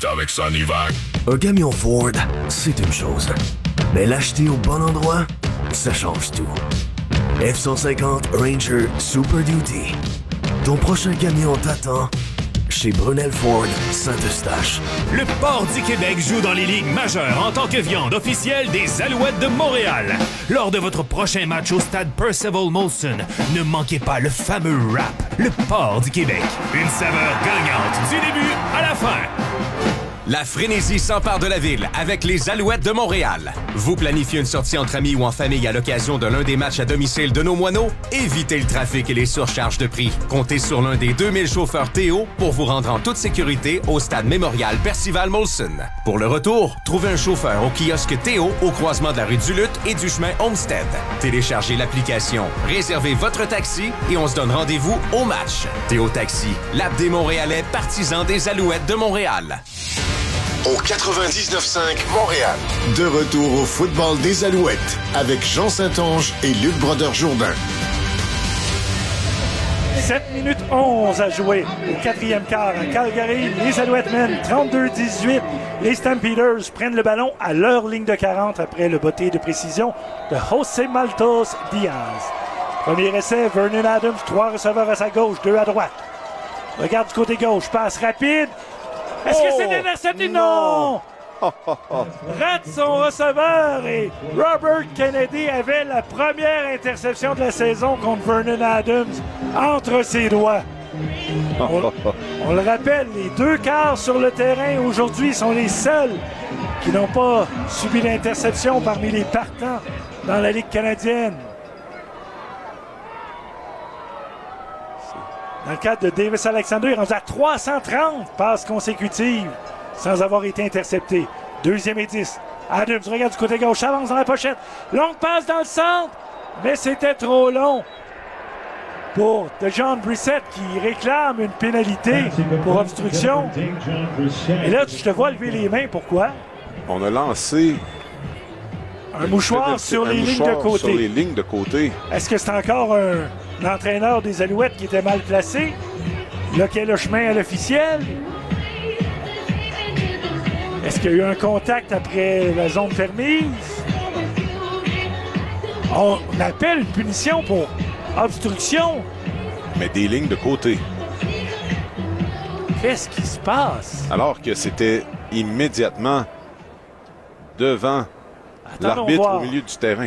est avec Sonivac. Un camion Ford, c'est une chose. Mais l'acheter au bon endroit, ça change tout. F-150 Ranger Super Duty. Ton prochain camion t'attend chez Brunel Ford Saint-Eustache. Le Port du Québec joue dans les ligues majeures en tant que viande officielle des Alouettes de Montréal. Lors de votre prochain match au stade Percival Molson, ne manquez pas le fameux rap, le Port du Québec. Une saveur gagnante du début à la fin. La frénésie s'empare de la ville avec les Alouettes de Montréal. Vous planifiez une sortie entre amis ou en famille à l'occasion de l'un des matchs à domicile de nos moineaux? Évitez le trafic et les surcharges de prix. Comptez sur l'un des 2000 chauffeurs Théo pour vous rendre en toute sécurité au stade mémorial Percival Molson. Pour le retour, trouvez un chauffeur au kiosque Théo au croisement de la rue du Lutte et du chemin Homestead. Téléchargez l'application, réservez votre taxi et on se donne rendez-vous au match. Théo Taxi, l'app des Montréalais partisans des Alouettes de Montréal. Au 99.5 Montréal. De retour au football des Alouettes avec Jean Saint-Onge et Luc Brodeur-Jourdain. 7 minutes 11 à jouer au quatrième quart à Calgary. Les Alouettes mènent 32-18. Les Stampeders prennent le ballon à leur ligne de 40 après le botté de précision de José Maltos Diaz. Premier essai, Vernon Adams, 3 receveurs à sa gauche, 2 à droite. Regarde du côté gauche, passe rapide. Est-ce que c'est intercepté? Non! Rate son receveur et Robert Kennedy avait la première interception de la saison contre Vernon Adams entre ses doigts. On le rappelle, les 2 quarts sur le terrain aujourd'hui sont les seuls qui n'ont pas subi l'interception parmi les partants dans la Ligue canadienne. Dans le cadre de Davis Alexander, il est rendu à 330 passes consécutives sans avoir été intercepté. Deuxième et 10. Adams regarde du côté gauche, avance dans la pochette. Longue passe dans le centre, mais c'était trop long pour DeJohn Brissett qui réclame une pénalité pour obstruction. Et là, je te vois lever les mains. Pourquoi? On a lancé un mouchoir sur les lignes de côté. Sur les lignes de côté. Est-ce que c'est encore l'entraîneur des Alouettes qui était mal placé? Lequel le chemin à l'officiel? Est-ce qu'il y a eu un contact après la zone permise? On appelle une punition pour obstruction. Mais des lignes de côté. Qu'est-ce qui se passe? Alors que c'était immédiatement devant l'arbitre au milieu du terrain.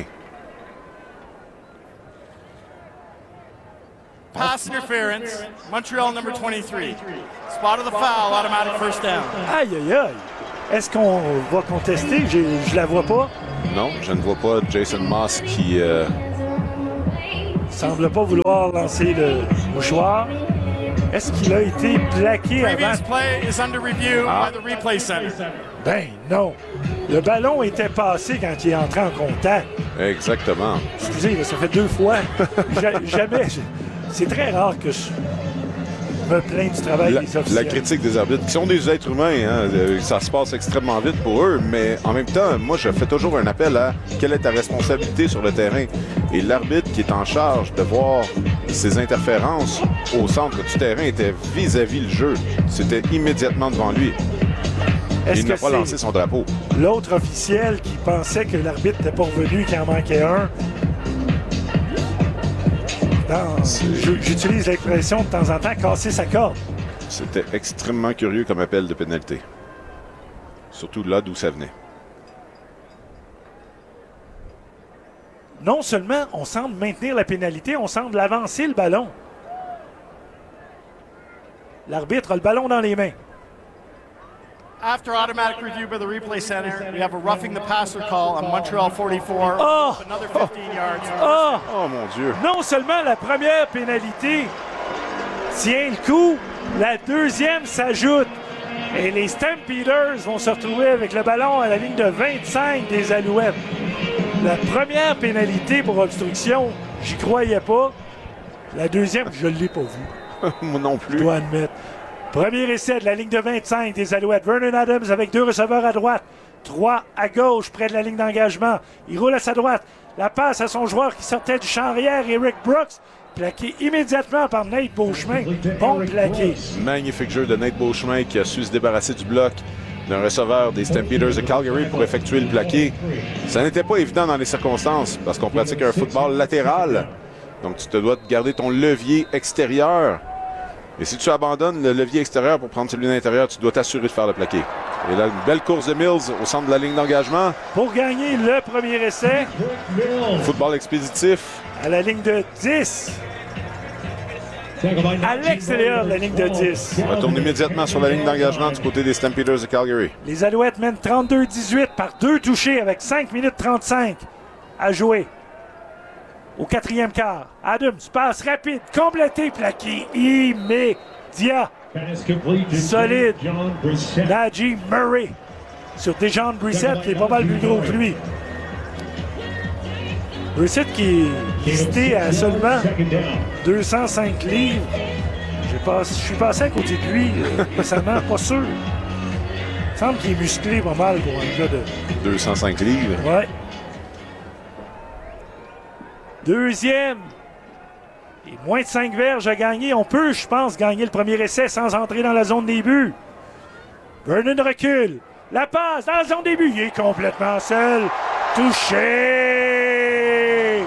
Pass interference, Montreal number 23. Spot of the foul, automatic first down. Aïe, aïe, aïe. Est-ce qu'on va contester? Je la vois pas. Non, je ne vois pas Jason Moss qui... semble pas vouloir lancer le mouchoir. Est-ce qu'il a été plaqué avant? Previous play is under review by the replay center. Ben non. Le ballon était passé quand il est entré en contact. Exactement. Excusez, ça fait 2 fois. Jamais. C'est très rare que je me plaigne du travail des officiels. La critique des arbitres, qui sont des êtres humains, hein, ça se passe extrêmement vite pour eux, mais en même temps, moi, je fais toujours un appel à quelle est ta responsabilité sur le terrain. Et l'arbitre qui est en charge de voir ses interférences au centre du terrain était vis-à-vis le jeu. C'était immédiatement devant lui. Il n'a pas lancé son drapeau. L'autre officiel qui pensait que l'arbitre n'était pas revenu, qu'il en manquait un. J'utilise l'expression de temps en temps, casser sa corde. C'était extrêmement curieux comme appel de pénalité. Surtout là d'où ça venait. Non seulement on semble maintenir la pénalité, on semble avancer le ballon. L'arbitre a le ballon dans les mains. After automatic review by the replay center, we have a roughing the passer call on Montreal 44. Another 15 yards. Oh mon Dieu. Non seulement la première pénalité tient le coup, la deuxième s'ajoute. Et les Stampeders vont se retrouver avec le ballon à la ligne de 25 des Alouettes. La première pénalité pour obstruction, j'y croyais pas. La deuxième, je ne l'ai pas vue. Moi non plus. Je dois admettre. Premier essai de la ligne de 25 des Alouettes. Vernon Adams avec 2 receveurs à droite, 3 à gauche près de la ligne d'engagement. Il roule à sa droite. La passe à son joueur qui sortait du champ arrière, Eric Brooks, plaqué immédiatement par Nate Beauchemin. Bon plaqué. Magnifique jeu de Nate Beauchemin qui a su se débarrasser du bloc d'un receveur des Stampeders de Calgary pour effectuer le plaqué. Ça n'était pas évident dans les circonstances parce qu'on pratique un football latéral. Donc, tu te dois de garder ton levier extérieur. Et si tu abandonnes le levier extérieur pour prendre celui d'intérieur, tu dois t'assurer de faire le plaqué. Et là, une belle course de Mills au centre de la ligne d'engagement. Pour gagner le premier essai. Football expéditif. À la ligne de 10. À l'extérieur de la ligne de 10. On retourne immédiatement sur la ligne d'engagement du côté des Stampeders de Calgary. Les Alouettes mènent 32-18 par 2 touchés avec 5 minutes 35 à jouer. Au 4e quart. Adams, passe rapide, complété, plaqué immédiat. Solide. Najee Murray sur Dejon Brissett qui est pas mal plus gros que lui. Brissett qui est listé à seulement 205 livres. Je suis passé à côté de lui récemment, pas sûr. Il me semble qu'il est musclé pas mal pour un gars de 205 livres. Ouais. Deuxième. Et moins de 5 verges à gagner. On peut, je pense, gagner le premier essai sans entrer dans la zone des buts. Vernon recule. La passe dans la zone des buts. Il est complètement seul. Touché.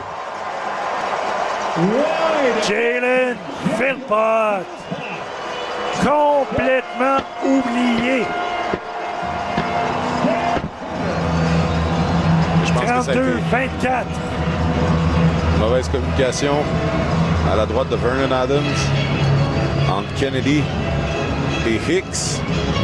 Jalen Philpott. Complètement oublié. 32-24. Mauvaise communication à la droite de Vernon Adams entre Kennedy et Hicks.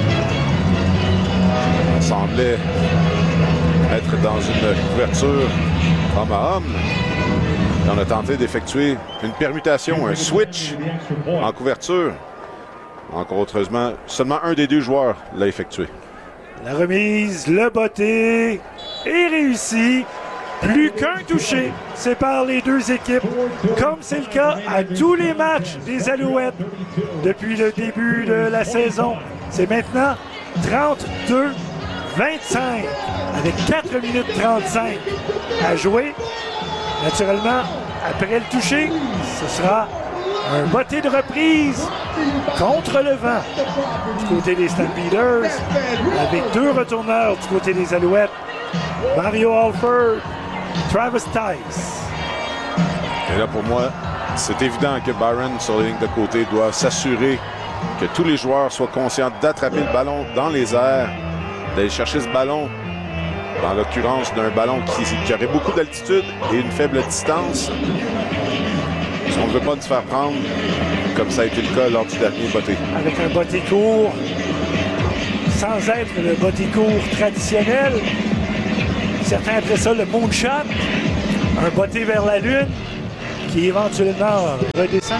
On semblait être dans une couverture homme à homme. Et on a tenté d'effectuer une permutation, un switch en couverture. Encore heureusement, seulement un des deux joueurs l'a effectué. La remise, le botté est réussi. Plus qu'un touché sépare les deux équipes, comme c'est le cas à tous les matchs des Alouettes depuis le début de la saison. C'est maintenant 32-25 avec 4 minutes 35 à jouer. Naturellement, après le toucher, ce sera un botté de reprise contre le vent du côté des Stampeders avec 2 retourneurs du côté des Alouettes. Mario Alford, Travis Tice. Et là, pour moi, c'est évident que Byron, sur les lignes de côté, doit s'assurer que tous les joueurs soient conscients d'attraper le ballon dans les airs, d'aller chercher ce ballon, dans l'occurrence d'un ballon qui aurait beaucoup d'altitude et une faible distance. Parce qu'on ne veut pas se faire prendre, comme ça a été le cas lors du dernier botté. Avec un botté court, sans être le botté court traditionnel. Certains appellent ça le moonshot, un botté vers la lune qui éventuellement redescend.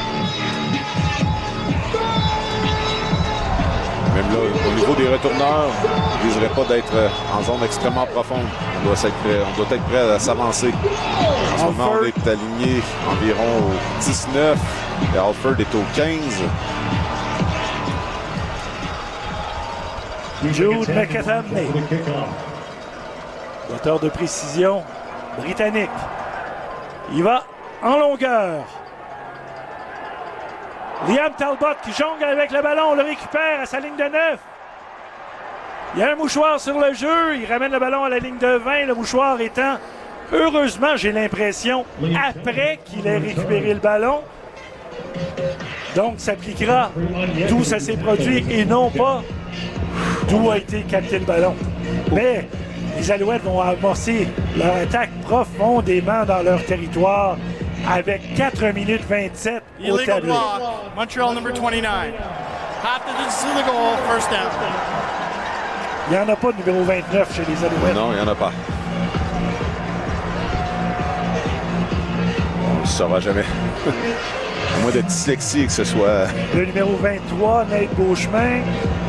Même là, au niveau des retourneurs, il ne viserait pas d'être en zone extrêmement profonde. On doit être prêt à s'avancer. En ce moment, on est aligné environ au 19 et Alford est au 15. Jude McAtamney. Moteur de précision britannique. Il va en longueur. Liam Talbot qui jongle avec le ballon, le récupère à sa ligne de 9. Il y a un mouchoir sur le jeu, il ramène le ballon à la ligne de 20, le mouchoir étant, heureusement j'ai l'impression, après qu'il ait récupéré le ballon. Donc s'appliquera d'où ça s'est produit et non pas d'où a été capté le ballon. Mais les Alouettes vont amorcer leur attaque profondément dans leur territoire avec 4 minutes 27 au tableau. Montreal number 29. Half the distance to the goal, first down. Il n'y en a pas de numéro 29 chez les Alouettes. Non, il n'y en a pas. On ne le saura jamais. À moins d'être dyslexie que ce soit... Le numéro 23, Nate Beauchemin.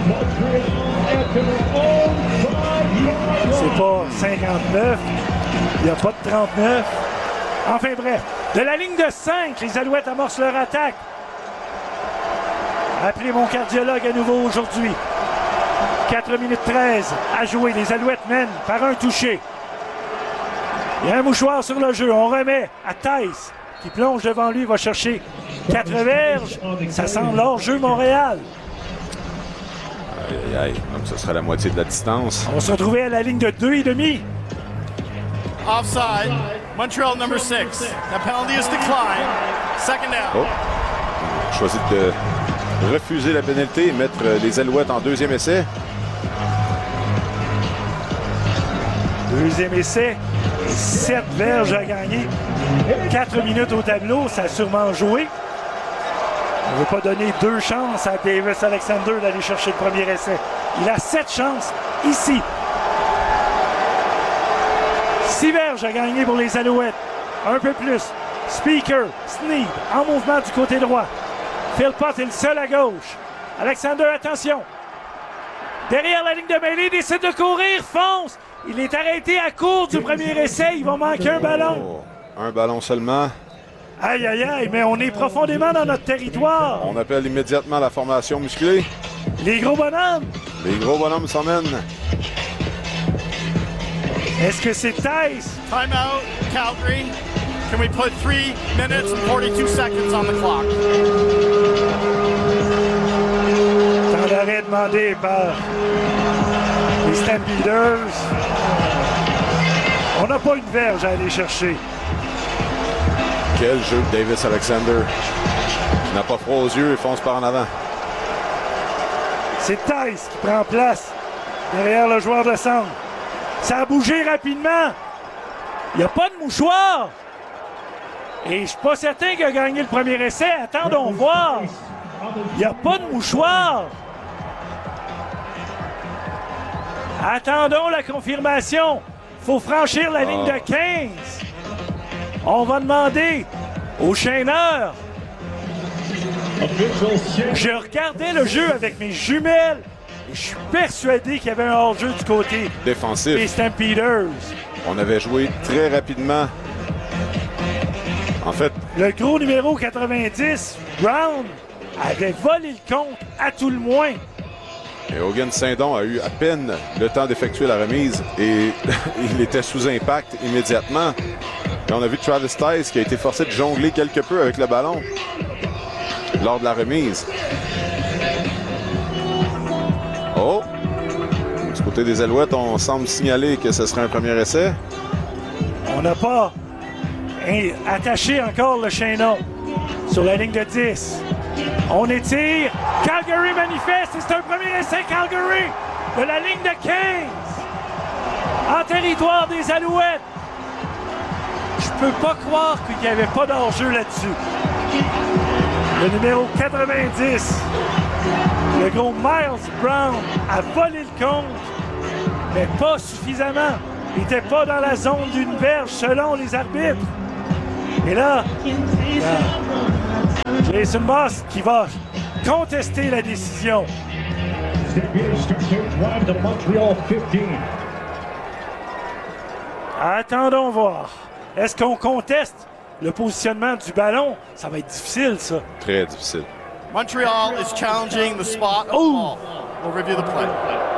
C'est pas 59. Il n'y a pas de 39. Enfin bref, de la ligne de 5, les Alouettes amorcent leur attaque. Appelez mon cardiologue à nouveau aujourd'hui. 4 minutes 13 à jouer. Les Alouettes mènent par un touché. Il y a un mouchoir sur le jeu. On remet à Tice. qui plonge devant lui, va chercher 4 verges. Ça semble hors-jeu Montréal. Aïe, aïe, aïe. Donc, ce sera la moitié de la distance. On va se retrouver à la ligne de 2,5. Offside. Montreal number 6. The penalty is declined. Second down. Oh. Choisit de refuser la pénalité et mettre les Alouettes en deuxième essai. Deuxième essai. 7 verges à gagner. 4 minutes au tableau. Ça a sûrement joué. On ne veut pas donner 2 chances à Davis Alexander d'aller chercher le premier essai. Il a 7 chances ici. 6 verges à gagner pour les Alouettes. Un peu plus. Speaker, Sneed, en mouvement du côté droit. Philpott est le seul à gauche. Alexander, attention. Derrière la ligne de mêlée, décide de courir, fonce. Il est arrêté à court du premier essai. Il va manquer un ballon. Oh, un ballon seulement. Aïe, aïe, aïe, mais on est profondément dans notre territoire. On appelle immédiatement la formation musclée. Les gros bonhommes. Les gros bonhommes s'emmènent. Est-ce que c'est Tice? Timeout, Calgary. Can we put 3 minutes and 42 seconds on the clock? Temps d'arrêt demandé par les Stampeders. On n'a pas une verge à aller chercher. Quel jeu de Davis Alexander. Il n'a pas froid aux yeux et fonce par en avant. C'est Tice qui prend place derrière le joueur de centre. Ça a bougé rapidement. Il n'y a pas de mouchoir. Et je ne suis pas certain qu'il a gagné le premier essai. Attendons voir. Il n'y a pas de mouchoir. Attendons la confirmation. Il faut franchir la ligne de 15. On va demander au chaîneur. Je regardais le jeu avec mes jumelles et je suis persuadé qu'il y avait un hors-jeu du côté défensif des Stampeders. On avait joué très rapidement. En fait, le gros numéro 90, Brown, avait volé le compte à tout le moins. Et Hogan Saint-Don a eu à peine le temps d'effectuer la remise et il était sous impact immédiatement. Et on a vu Travis Tice qui a été forcé de jongler quelque peu avec le ballon lors de la remise. Oh! Du côté des Alouettes, on semble signaler que ce serait un premier essai. On n'a pas attaché encore le chaînon sur la ligne de 10. On étire. Calgary manifeste et c'est un premier essai Calgary de la ligne de 15 en territoire des Alouettes. Je peux pas croire qu'il n'y avait pas d'enjeu là-dessus. Le numéro 90, le gros Miles Brown, a volé le compte, mais pas suffisamment. Il n'était pas dans la zone d'une verge selon les arbitres. Et là, Jason Moss qui va contester la décision. Attendons voir. Est-ce qu'on conteste le positionnement du ballon? Ça va être difficile, ça. Très difficile. Montreal is challenging the spot. Oh! We'll review the play.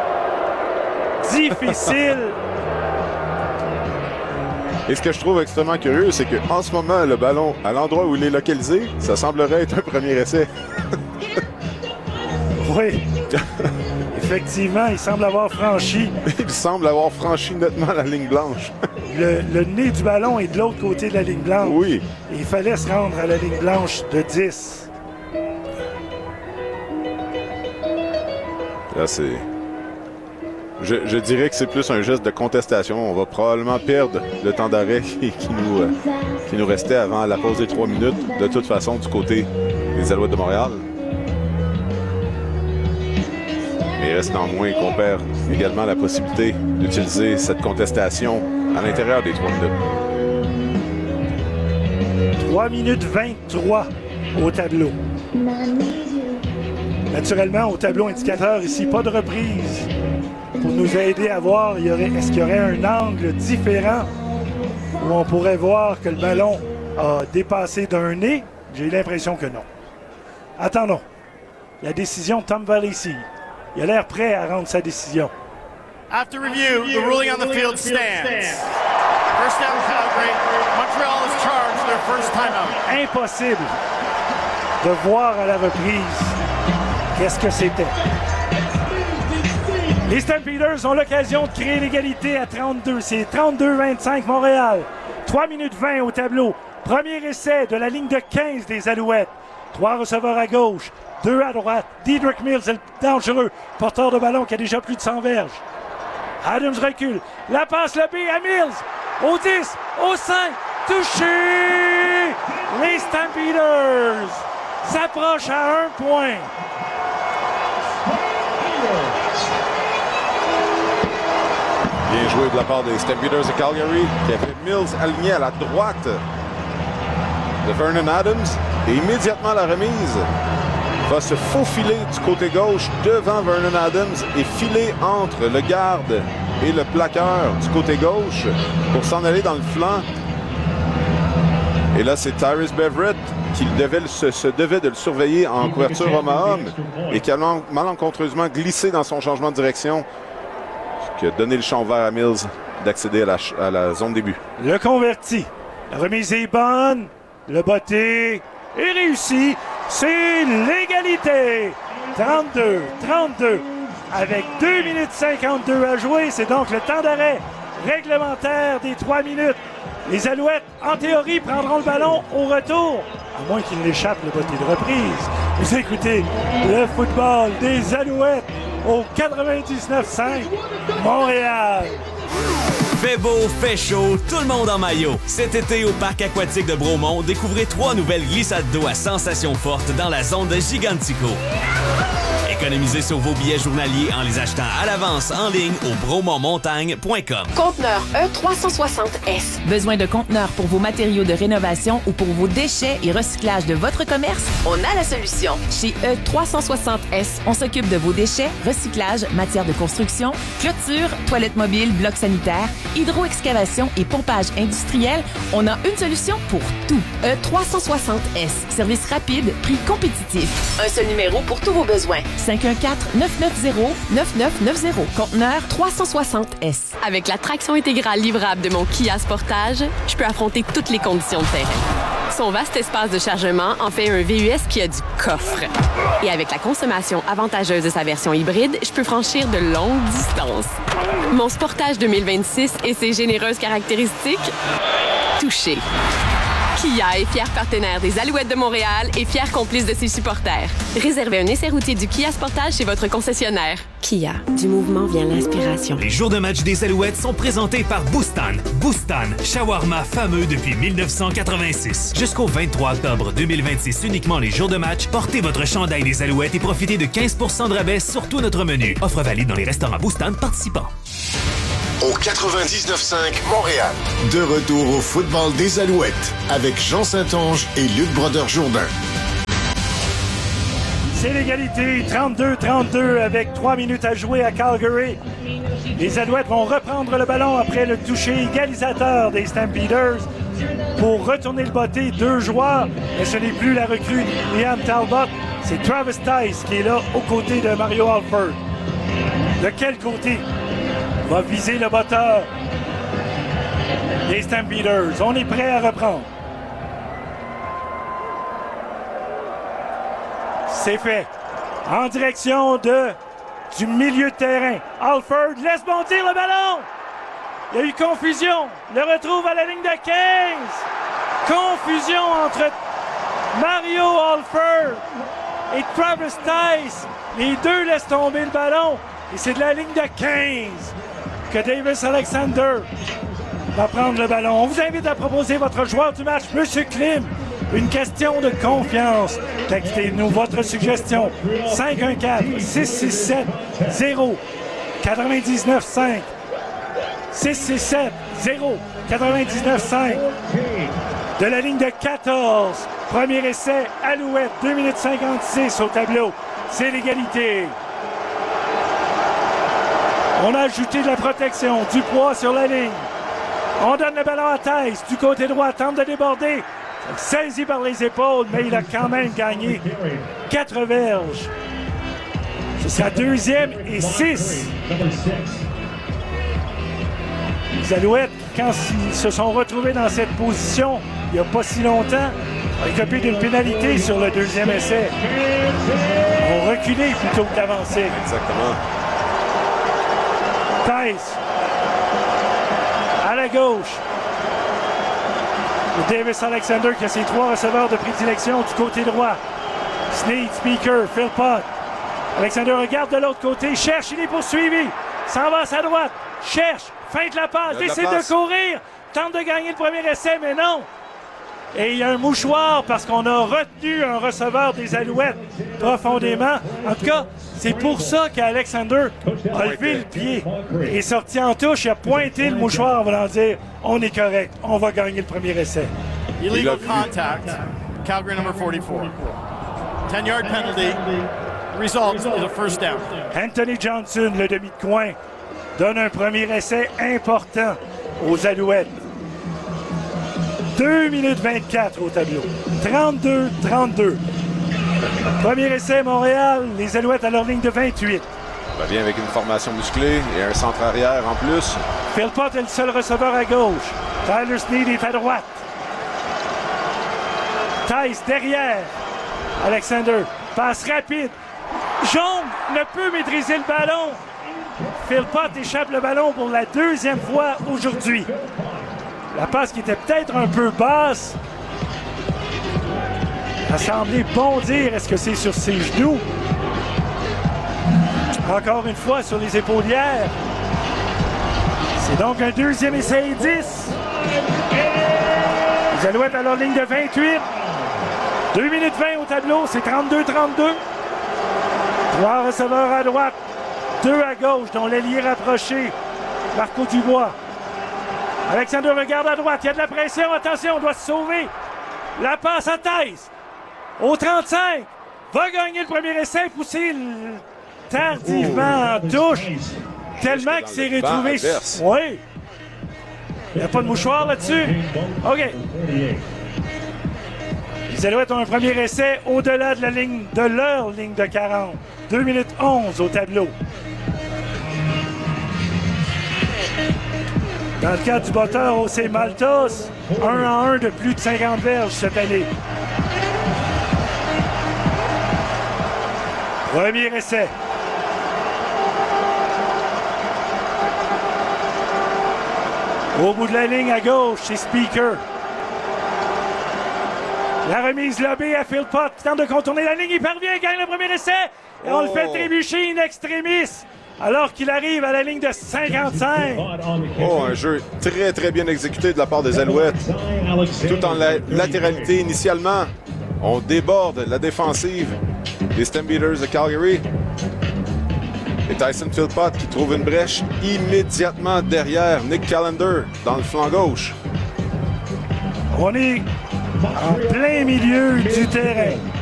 Difficile. Et ce que je trouve extrêmement curieux, c'est qu'en ce moment, le ballon, à l'endroit où il est localisé, ça semblerait être un premier essai. Oui. Effectivement, il semble avoir franchi. Il semble avoir franchi nettement la ligne blanche. Le nez du ballon est de l'autre côté de la ligne blanche. Oui. Et il fallait se rendre à la ligne blanche de 10. Là, c'est... Je dirais que c'est plus un geste de contestation. On va probablement perdre le temps d'arrêt qui nous restait avant la pause des 3 minutes, de toute façon, du côté des Alouettes de Montréal. Mais il reste néanmoins qu'on perd également la possibilité d'utiliser cette contestation à l'intérieur des 3 minutes. 3 minutes 23 au tableau. Naturellement, au tableau indicateur ici, pas de reprise. Pour nous aider à voir, est-ce qu'il y aurait un angle différent où on pourrait voir que le ballon a dépassé d'un nez? J'ai l'impression que non. Attendons. La décision de Tom Valley-Sy. Il a l'air prêt à rendre sa décision. After review, the ruling on the field stands. First down Calgary. Montreal is charged their first timeout. Impossible de voir à la reprise qu'est-ce que c'était. Les Stampeders ont l'occasion de créer l'égalité à 32. C'est 32-25 Montréal. 3 minutes 20 au tableau. Premier essai de la ligne de 15 des Alouettes. 3 receveurs à gauche, 2 à droite. Dedrick Mills est le dangereux. Porteur de ballon qui a déjà plus de 100 verges. Adams recule. La passe lobée à Mills. Au 10, au 5. Touché! Les Stampeders s'approchent à 1 point. Bien joué de la part des Stampeders de Calgary. Kevin Mills aligné à la droite de Vernon Adams. Et immédiatement la remise va se faufiler du côté gauche devant Vernon Adams et filer entre le garde et le plaqueur du côté gauche pour s'en aller dans le flanc. Et là, c'est Tyrese Beverett qui se devait de le surveiller en couverture homme à homme et qui a malencontreusement glissé dans son changement de direction, ce qui a donné le champ ouvert à Mills d'accéder à la zone début. Le converti. La remise est bonne. Le botté est réussi. C'est l'égalité. 32-32. Avec 2 minutes 52 à jouer. C'est donc le temps d'arrêt réglementaire des 3 minutes. Les Alouettes, en théorie, prendront le ballon au retour. À moins qu'il l'échappe le botté de reprise. Vous écoutez le football des Alouettes au 99.5 Montréal. Fait beau, fait chaud, tout le monde en maillot. Cet été au parc aquatique de Bromont, découvrez 3 nouvelles glissades d'eau à sensations fortes dans la zone de Gigantico. Économisez sur vos billets journaliers en les achetant à l'avance en ligne au bromontmontagne.com. Conteneur E360S. Besoin de conteneurs pour vos matériaux de rénovation ou pour vos déchets et recyclage de votre commerce? On a la solution. Chez E360S, on s'occupe de vos déchets, recyclage, matières de construction, clôture, toilettes mobiles, blocs sanitaires, hydro-excavation et pompage industriel. On a une solution pour tout. E360S. Service rapide, prix compétitif. Un seul numéro pour tous vos besoins. 514-990-9990. Conteneur 360S. Avec la traction intégrale livrable de mon Kia Sportage, je peux affronter toutes les conditions de terrain. Son vaste espace de chargement en fait un VUS qui a du coffre. Et avec la consommation avantageuse de sa version hybride, je peux franchir de longues distances. Mon Sportage 2026 et ses généreuses caractéristiques, touché. Kia est fier partenaire des Alouettes de Montréal et fier complice de ses supporters. Réservez un essai routier du Kia Sportage chez votre concessionnaire. Kia, du mouvement vient l'inspiration. Les jours de match des Alouettes sont présentés par Boustan. Boustan, shawarma fameux depuis 1986. Jusqu'au 23 octobre 2026, uniquement les jours de match, portez votre chandail des Alouettes et profitez de 15% de rabais sur tout notre menu. Offre valide dans les restaurants Boustan participants. Au 99.5 Montréal. De retour au football des Alouettes avec Jean Saint-Onge et Luc Brodeur-Jourdain. C'est l'égalité, 32-32 avec 3 minutes à jouer à Calgary. Les Alouettes vont reprendre le ballon après le toucher égalisateur des Stampeders pour retourner le botté. 2 joueurs, mais ce n'est plus la recrue Liam Talbot, c'est Travis Tice qui est là aux côtés de Mario Alford. De quel côté va viser le botteur des Stampeders? On est prêt à reprendre. C'est fait. En direction du milieu de terrain. Alford laisse bondir le ballon. Il y a eu confusion. Le retrouve à la ligne de 15. Confusion entre Mario Alford et Travis Tice. Les deux laissent tomber le ballon. Et c'est de la ligne de 15 que Davis Alexander va prendre le ballon. On vous invite à proposer votre joueur du match, M. Klim. Une question de confiance. Textez-nous votre suggestion. 514-667-099-5. 667-099-5. De la ligne de 14. Premier essai, Alouette, 2 minutes 56 au tableau. C'est l'égalité. On a ajouté de la protection, du poids sur la ligne. On donne le ballon à Tice, du côté droit, tente de déborder. Saisi par les épaules, mais il a quand même gagné 4 verges. C'est sa 2e et 6. Les Alouettes, quand ils se sont retrouvés dans cette position il n'y a pas si longtemps, ont écopé d'une pénalité sur le deuxième essai. Ont reculé plutôt que d'avancer. Exactement. Tice. À la gauche. Davis Alexander qui a ses 3 receveurs de prédilection du côté droit. Snead, Speaker, Philpott. Alexander regarde de l'autre côté, cherche, il est poursuivi. S'en va à sa droite, cherche, feinte la passe, décide de courir, tente de gagner le premier essai, mais non. Et il y a un mouchoir parce qu'on a retenu un receveur des Alouettes profondément. En tout cas, c'est pour ça qu'Alexander a levé le pied. Il est sorti en touche, il a pointé le mouchoir en voulant dire « On est correct, on va gagner le premier essai ». Illegal contact, Calgary number 44. 10-yard penalty, result is a first down. Anthony Johnson, le demi de coin, donne un premier essai important aux Alouettes. 2 minutes 24 au tableau. 32-32. Premier essai, Montréal. Les Alouettes à leur ligne de 28. Ça vient avec une formation musclée et un centre arrière en plus. Philpott est le seul receveur à gauche. Tyler Snead est à droite. Tice derrière. Alexander. Passe rapide. Jaune ne peut maîtriser le ballon. Philpott échappe le ballon pour la deuxième fois aujourd'hui. La passe qui était peut-être un peu basse. Ça semblait bondir. Est-ce que c'est sur ses genoux? Encore une fois sur les épaulières. C'est donc un deuxième essai et 10. Les Alouettes à leur ligne de 28. 2 minutes 20 au tableau. C'est 32-32. 3 receveurs à droite. 2 à gauche, dont l'ailier rapproché. Marco Dubois. Alexander regarde à droite. Il y a de la pression. Attention, on doit se sauver. La passe à Tice. Au 35. Va gagner le premier essai. Poussé tardivement en touche. Tellement qu'il s'est retrouvé. Oui. Il n'y a pas de mouchoir là-dessus. OK. Les Alouettes ont un premier essai au-delà de leur ligne de 40. 2 minutes 11 au tableau. Dans le cas du batteur O.C. Maltos, 1-1 de plus de 50 verges cette année. Premier essai. Au bout de la ligne à gauche, c'est Speaker. La remise lobée à Philpott qui tente de contourner la ligne. Il parvient, il gagne le premier essai. Et on le fait trébucher in extremis. Alors qu'il arrive à la ligne de 55. Oh, un jeu très, très bien exécuté de la part des Alouettes. Tout en latéralité initialement. On déborde la défensive des Stampeders de Calgary. Et Tyson Philpott qui trouve une brèche immédiatement derrière Nick Callender dans le flanc gauche. On est en plein milieu du terrain.